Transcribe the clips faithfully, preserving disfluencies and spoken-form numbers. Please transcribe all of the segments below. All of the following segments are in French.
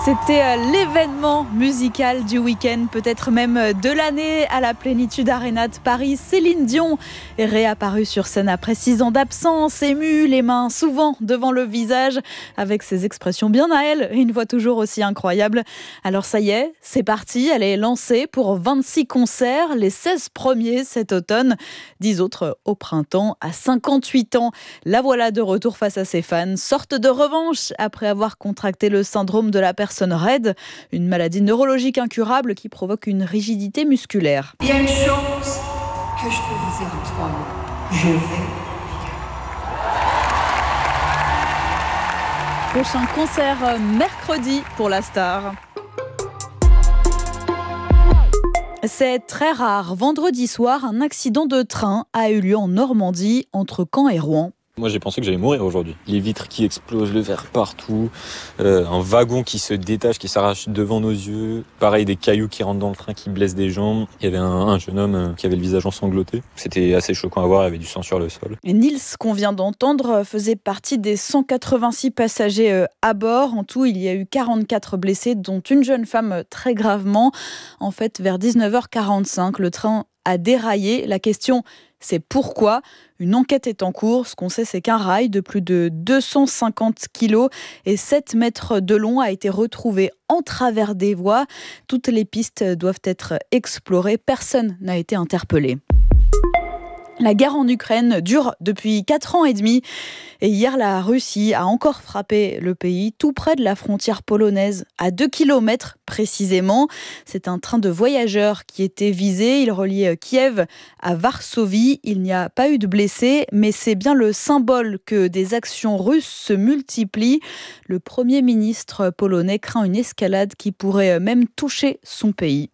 C'était l'événement musical du week-end, peut-être même de l'année à la Plénitude Arena de Paris. Céline Dion est réapparue sur scène après six ans d'absence, émue, les mains souvent devant le visage, avec ses expressions bien à elle et une voix toujours aussi incroyable. Alors ça y est, c'est parti, elle est lancée pour vingt-six concerts, les seize premiers cet automne, dix autres au printemps. À cinquante-huit ans, la voilà de retour face à ses fans, sorte de revanche après avoir contracté le syndrome de la personne raide, une maladie neurologique incurable qui provoque une rigidité musculaire. Il y a une chose que je peux vous dire en trois mots. Je vais. Prochain concert mercredi pour la star. C'est très rare. Vendredi soir, un accident de train a eu lieu en Normandie, entre Caen et Rouen. Moi j'ai pensé que j'allais mourir aujourd'hui. Les vitres qui explosent, le verre partout, euh, un wagon qui se détache, qui s'arrache devant nos yeux. Pareil, des cailloux qui rentrent dans le train, qui blessent des jambes. Il y avait un, un jeune homme qui avait le visage ensanglanté. C'était assez choquant à voir, il y avait du sang sur le sol. Et Nils, qu'on vient d'entendre, faisait partie des cent quatre-vingt-six passagers à bord. En tout, il y a eu quarante-quatre blessés, dont une jeune femme très gravement. En fait, vers dix-neuf heures quarante-cinq, le train a déraillé. La question, c'est pourquoi ? Une enquête est en cours. Ce qu'on sait, c'est qu'un rail de plus de deux cent cinquante kilos et sept mètres de long a été retrouvé en travers des voies. Toutes les pistes doivent être explorées. Personne n'a été interpellé. La guerre en Ukraine dure depuis quatre ans et demi et hier la Russie a encore frappé le pays tout près de la frontière polonaise, à deux kilomètres précisément. C'est un train de voyageurs qui était visé, il reliait Kiev à Varsovie. Il n'y a pas eu de blessés, mais c'est bien le symbole que des actions russes se multiplient. Le Premier ministre polonais craint une escalade qui pourrait même toucher son pays.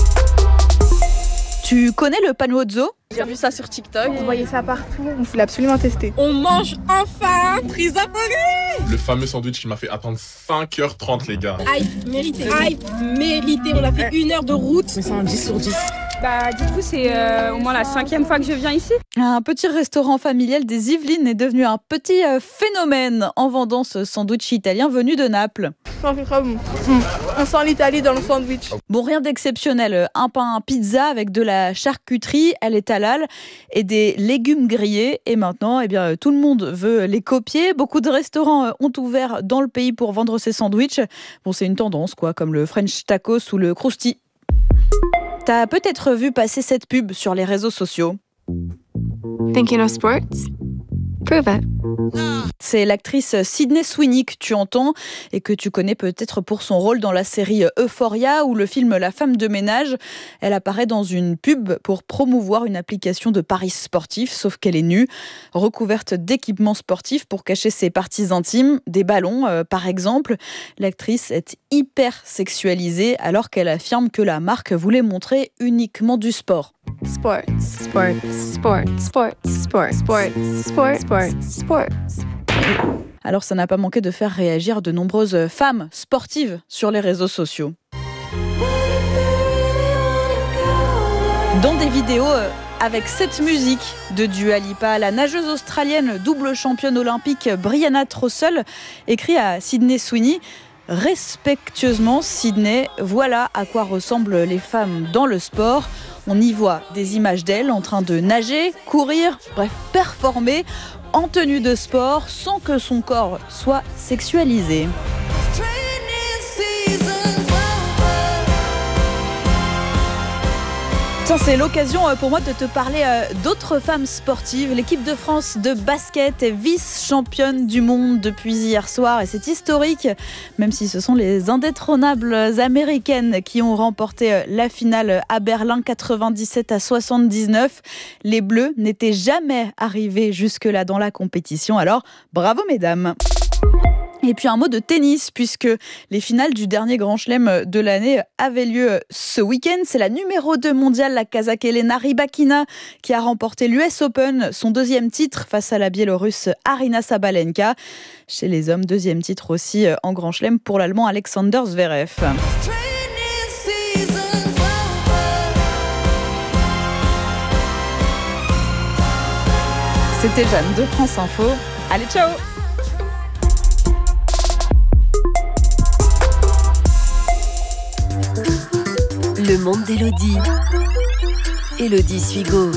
Tu connais le panwazzo ? J'ai vu ça sur TikTok. Vous voyez ça partout, il faut l'absolument tester. On mange enfin prise à Paris. Le fameux sandwich qui m'a fait attendre cinq heures trente, les gars. Hype, mérité. Hype, mérité. On a fait une heure de route. Mais c'est un dix sur dix. Bah, du coup, c'est euh, au moins la cinquième fois que je viens ici. Un petit restaurant familial des Yvelines est devenu un petit euh, phénomène en vendant ce sandwich italien venu de Naples. Ça fait très bon. Mmh. On sent l'Italie dans le sandwich. Bon, rien d'exceptionnel. Un pain pizza avec de la charcuterie, elle est halal, et des légumes grillés. Et maintenant, eh bien, tout le monde veut les copier. Beaucoup de restaurants ont ouvert dans le pays pour vendre ces sandwichs. Bon, c'est une tendance, quoi, comme le French tacos ou le Krusty. T'as peut-être vu passer cette pub sur les réseaux sociaux. Thinking of sports? Prove it. C'est l'actrice Sydney Sweeney que tu entends et que tu connais peut-être pour son rôle dans la série Euphoria ou le film La femme de ménage. Elle apparaît dans une pub pour promouvoir une application de paris sportifs, sauf qu'elle est nue, recouverte d'équipements sportifs pour cacher ses parties intimes, des ballons euh, par exemple. L'actrice est hyper sexualisée alors qu'elle affirme que la marque voulait montrer uniquement du sport. Sports, sports, sports, sports, sports, sports, sports, sports, sports. Alors ça n'a pas manqué de faire réagir de nombreuses femmes sportives sur les réseaux sociaux. Dans des vidéos avec cette musique de Dua Lipa, la nageuse australienne double championne olympique Brianna Trussell écrit à Sydney Sweeney: respectueusement Sydney, voilà à quoi ressemblent les femmes dans le sport. On y voit des images d'elles en train de nager, courir, bref, performer en tenue de sport sans que son corps soit sexualisé. Tiens, c'est l'occasion pour moi de te parler d'autres femmes sportives. L'équipe de France de basket est vice-championne du monde depuis hier soir et c'est historique, même si ce sont les indétrônables américaines qui ont remporté la finale à Berlin quatre-vingt-dix-sept à soixante-dix-neuf. Les Bleus n'étaient jamais arrivés jusque-là dans la compétition, alors bravo mesdames. Et puis un mot de tennis, puisque les finales du dernier Grand Chelem de l'année avaient lieu ce week-end. C'est la numéro deux mondiale, la Kazakh Elena Rybakina, qui a remporté l'U S Open, son deuxième titre face à la Biélorusse Arina Sabalenka. Chez les hommes, deuxième titre aussi en Grand Chelem pour l'Allemand Alexander Zverev. C'était Jeanne de France Info. Allez, ciao! Le monde d'Élodie. Élodie Suigo.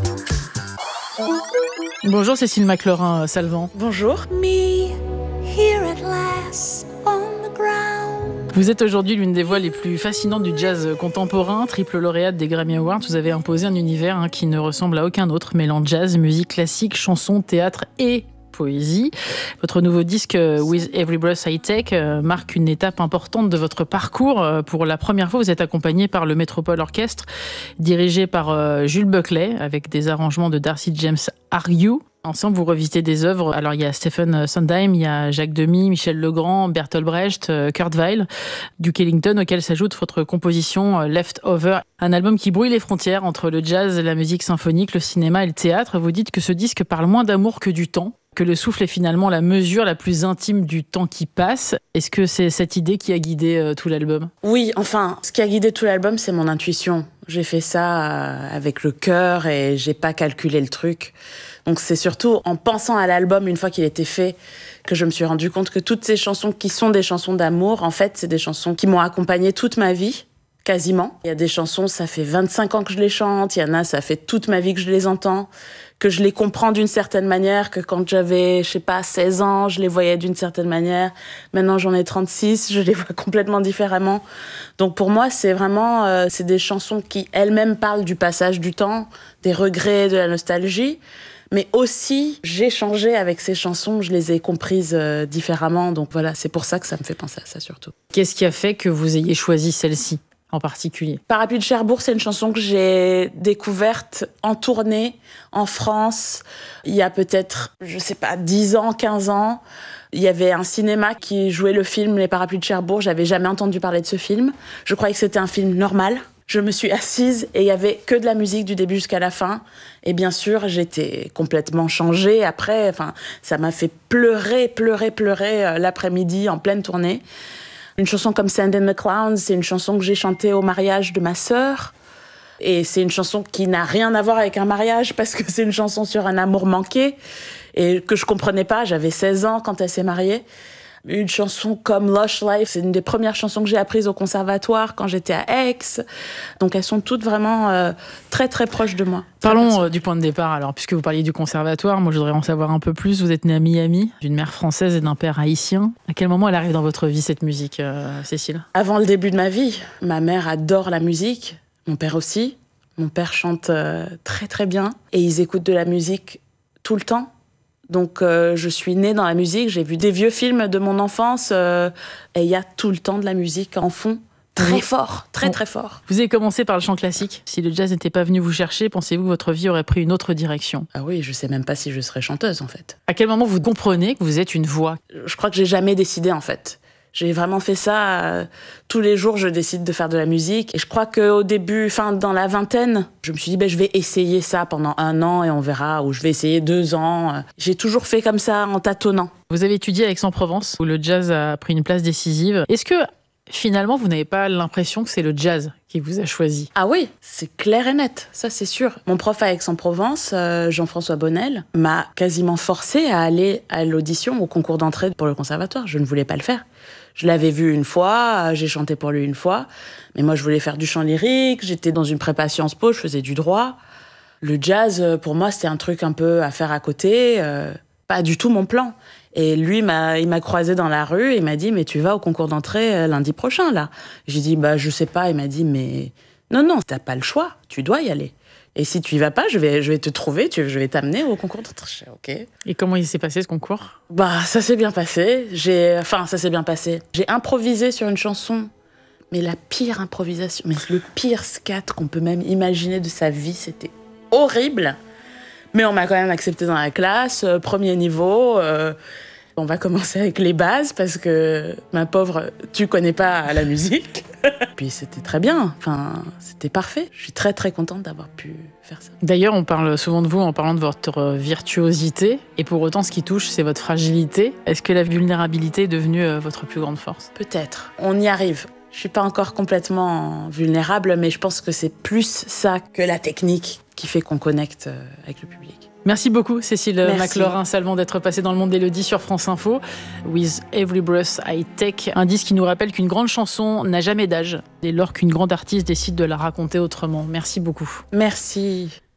Bonjour Cécile McLaurin-Salvant. Bonjour. Me, here at last, on the ground. Vous êtes aujourd'hui l'une des voix les plus fascinantes du jazz contemporain, triple lauréate des Grammy Awards. Vous avez imposé un univers hein, qui ne ressemble à aucun autre, mêlant jazz, musique classique, chanson, théâtre et poésie. Votre nouveau disque With Every Breath I Take marque une étape importante de votre parcours. Pour la première fois, vous êtes accompagné par le Metropole Orchestre, dirigé par Jules Buckley, avec des arrangements de Darcy James Argue. Ensemble, vous revisitez des œuvres. Alors, il y a Stephen Sondheim, il y a Jacques Demy, Michel Legrand, Bertolt Brecht, Kurt Weill, Duke Ellington, auquel s'ajoute votre composition Leftover, un album qui brouille les frontières entre le jazz, la musique symphonique, le cinéma et le théâtre. Vous dites que ce disque parle moins d'amour que du temps, que le souffle est finalement la mesure la plus intime du temps qui passe. Est-ce que c'est cette idée qui a guidé euh, tout l'album ? Oui, enfin, ce qui a guidé tout l'album, c'est mon intuition. J'ai fait ça euh, avec le cœur et j'ai pas calculé le truc. Donc c'est surtout en pensant à l'album une fois qu'il était fait que je me suis rendu compte que toutes ces chansons qui sont des chansons d'amour, en fait, c'est des chansons qui m'ont accompagnée toute ma vie. Quasiment. Il y a des chansons, ça fait vingt-cinq ans que je les chante, il y en a, ça fait toute ma vie que je les entends, que je les comprends d'une certaine manière, que quand j'avais, je sais pas, seize ans, je les voyais d'une certaine manière. Maintenant, j'en ai trente-six, je les vois complètement différemment. Donc pour moi, c'est vraiment, euh, c'est des chansons qui elles-mêmes parlent du passage du temps, des regrets, de la nostalgie. Mais aussi, j'ai changé avec ces chansons, je les ai comprises euh, différemment. Donc voilà, c'est pour ça que ça me fait penser à ça surtout. Qu'est-ce qui a fait que vous ayez choisi celle-ci en particulier ? Parapluie de Cherbourg, c'est une chanson que j'ai découverte en tournée en France il y a peut-être, je sais pas, dix ans, quinze ans. Il y avait un cinéma qui jouait le film Les Parapluies de Cherbourg. J'avais jamais entendu parler de ce film. Je croyais que c'était un film normal. Je me suis assise et il y avait que de la musique du début jusqu'à la fin. Et bien sûr, j'étais complètement changée. Après, enfin, ça m'a fait pleurer, pleurer, pleurer l'après-midi en pleine tournée. Une chanson comme Sand in the Clowns, c'est une chanson que j'ai chantée au mariage de ma sœur. Et c'est une chanson qui n'a rien à voir avec un mariage parce que c'est une chanson sur un amour manqué et que je comprenais pas. J'avais seize ans quand elle s'est mariée. Une chanson comme Lush Life, c'est une des premières chansons que j'ai apprises au conservatoire quand j'étais à Aix. Donc elles sont toutes vraiment euh, très très proches de moi. Parlons euh, du point de départ alors, puisque vous parliez du conservatoire, moi je voudrais en savoir un peu plus. Vous êtes née à Miami, d'une mère française et d'un père haïtien. À quel moment elle arrive dans votre vie cette musique, euh, Cécile ? Avant le début de ma vie, ma mère adore la musique, mon père aussi. Mon père chante euh, très très bien et ils écoutent de la musique tout le temps. Donc euh, je suis née dans la musique, j'ai vu des vieux films de mon enfance euh, et il y a tout le temps de la musique en fond. Très fort, très très fort. Vous avez commencé par le chant classique. Si le jazz n'était pas venu vous chercher, pensez-vous que votre vie aurait pris une autre direction ? Ah oui, je sais même pas si je serais chanteuse en fait. À quel moment vous comprenez que vous êtes une voix ? Je crois que j'ai jamais décidé en fait. J'ai vraiment fait ça. Euh, tous les jours, je décide de faire de la musique. Et je crois qu'au début, enfin, dans la vingtaine, je me suis dit, ben, je vais essayer ça pendant un an et on verra. Ou je vais essayer deux ans. J'ai toujours fait comme ça, en tâtonnant. Vous avez étudié à Aix-en-Provence, où le jazz a pris une place décisive. Est-ce que, finalement, vous n'avez pas l'impression que c'est le jazz qui vous a choisi ? Ah oui, c'est clair et net, ça c'est sûr. Mon prof à Aix-en-Provence, euh, Jean-François Bonnel, m'a quasiment forcé à aller à l'audition, au concours d'entrée pour le conservatoire. Je ne voulais pas le faire. Je l'avais vu une fois, j'ai chanté pour lui une fois, mais moi je voulais faire du chant lyrique, j'étais dans une prépa Sciences Po, je faisais du droit. Le jazz, pour moi, c'était un truc un peu à faire à côté, euh, pas du tout mon plan. Et lui, m'a, il m'a croisé dans la rue et il m'a dit « Mais tu vas au concours d'entrée lundi prochain, là ?» J'ai dit « Bah, je sais pas. » Il m'a dit « Mais non, non, t'as pas le choix, tu dois y aller. Et si tu y vas pas, je vais, je vais te trouver, tu, je vais t'amener au concours d'entrée. » Ok. Et comment il s'est passé ce concours ? Bah, ça s'est bien passé. J'ai, enfin, ça s'est bien passé. J'ai improvisé sur une chanson, mais la pire improvisation, mais le pire scat qu'on peut même imaginer de sa vie, c'était horrible. Mais on m'a quand même accepté dans la classe, euh, premier niveau. Euh, on va commencer avec les bases parce que, ma pauvre, tu connais pas la musique. Puis c'était très bien, enfin, c'était parfait. Je suis très très contente d'avoir pu faire ça. D'ailleurs, on parle souvent de vous en parlant de votre virtuosité. Et pour autant, ce qui touche, c'est votre fragilité. Est-ce que la vulnérabilité est devenue votre plus grande force ? Peut-être. On y arrive. Je suis pas encore complètement vulnérable, mais je pense que c'est plus ça que la technique qui fait qu'on connecte avec le public. Merci beaucoup Cécile Merci. McLaurin-Salvant d'être passée dans le monde d'Élodie sur France Info. With Every Breath I Take, un disque qui nous rappelle qu'une grande chanson n'a jamais d'âge, dès lors qu'une grande artiste décide de la raconter autrement. Merci beaucoup. Merci.